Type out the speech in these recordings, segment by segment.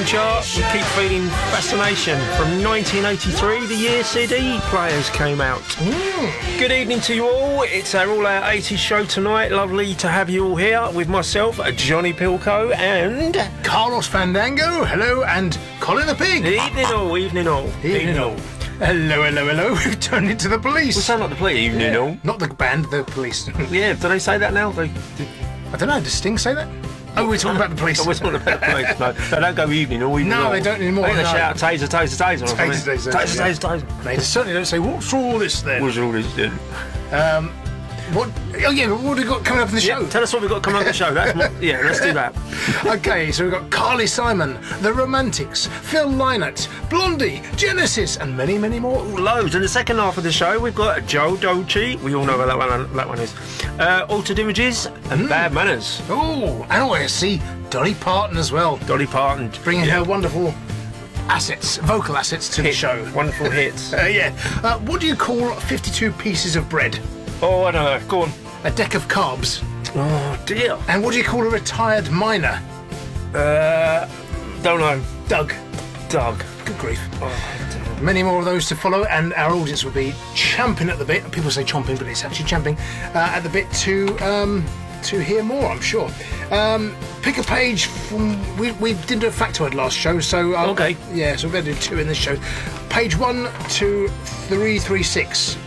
chart, we keep feeling fascination. From 1983, the year CD players came out. Good evening to you all. It's our All Out 80s show tonight. Lovely to have you all here with myself, Johnny Pilco, and Carlos Fandango. Hello, and Colin the Pig. Evening all, evening all. Evening all. Hello. We've turned into the police. We sound like the police, evening all. Not the band, the police. Yeah, do they say that now? I don't know, does Sting say that? Oh, we're talking about the police. Oh, we're talking about the police. No, they don't go evening all. No, they don't anymore. I think they No. shout taser. Taser. They certainly don't say, what's all this then? What's all this then? What? Oh, yeah, but what have we got coming up in the show? Tell us what we've got coming up in the show. Yeah, let's do that. Okay, so we've got Carly Simon, The Romantics, Phil Lynott, Blondie, Genesis, and many, many more. Ooh, loads. In the second half of the show, we've got Joe Dolce. We all know what that one is. Altered Images and Bad Manners. Oh, and I see Dolly Parton as well, Dolly Parton. bringing her wonderful vocal assets to the show. Wonderful hits. What do you call 52 pieces of bread? Oh, I don't know. Go on. A deck of carbs. Oh, dear. And what do you call a retired miner? Don't know. Doug. Good grief. Oh, Many more of those to follow, and our audience will be champing at the bit. People say chomping, but it's actually champing at the bit to hear more, I'm sure. Pick a page from... We didn't do a factoid last show, so... Okay. Yeah, so we're going to do 2 in this show. Page 1 to 336.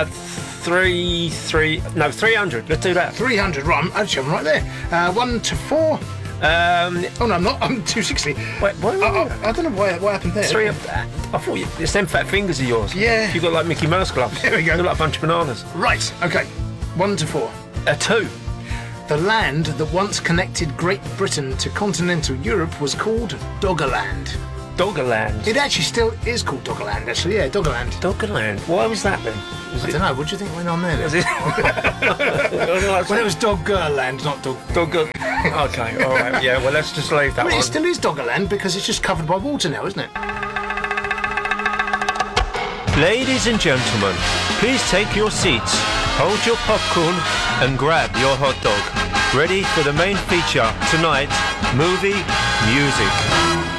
300. Let's do that. 300, right, I'm right there. 1 to 4. Oh, no, I'm not. I'm 260. Wait, what? I don't know what happened there. I thought it's them fat fingers of yours. Yeah. You got like Mickey Mouse gloves. There we go. You look like a bunch of bananas. Right, okay. 1 to 4. 2. The land that once connected Great Britain to continental Europe was called Doggerland. Doggerland. It actually still is called Doggerland, actually. Yeah, Doggerland. Doggerland. Why was that then? I don't know. What do you think went on there? Was it? When it was Doggerland, not Dog... Okay, all right. Yeah, well, let's just leave that one. It still is Doggerland because it's just covered by water now, isn't it? Ladies and gentlemen, please take your seats, hold your popcorn, and grab your hot dog. Ready for the main feature tonight, movie music.